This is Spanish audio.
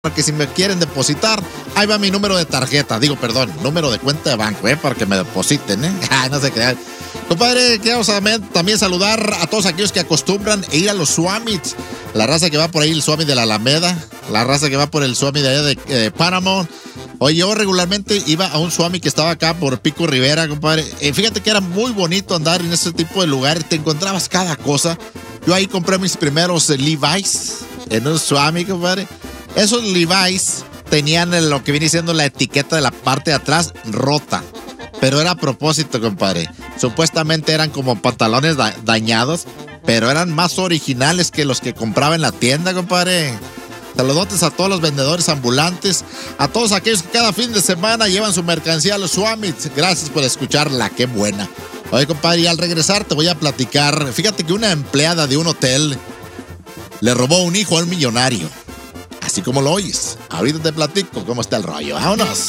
que si me quieren depositar, ahí va mi número de tarjeta, número de cuenta de banco, para que me depositen, no se crean. Compadre, quiero también saludar a todos aquellos que acostumbran ir a los Swamits, la raza que va por ahí, el Swami de la Alameda, la raza que va por el Swami de allá de Paramount. Oye, yo regularmente iba a un Swami que estaba acá por Pico Rivera, compadre. Fíjate que era muy bonito andar en ese tipo de lugares, te encontrabas cada cosa. Yo ahí compré mis primeros Levi's en un Swami, compadre. Esos Levi's tenían lo que viene siendo la etiqueta de la parte de atrás rota, pero era a propósito, compadre. Supuestamente eran como pantalones dañados, pero eran más originales que los que compraba en la tienda, compadre. Saludotes a todos los vendedores ambulantes, a todos aquellos que cada fin de semana llevan su mercancía a los Swamits. Gracias por escucharla, qué buena. Oye, compadre, y al regresar te voy a platicar. Fíjate que una empleada de un hotel le robó un hijo a un millonario. Así como lo oyes. Ahorita te platico cómo está el rollo. ¡Vámonos!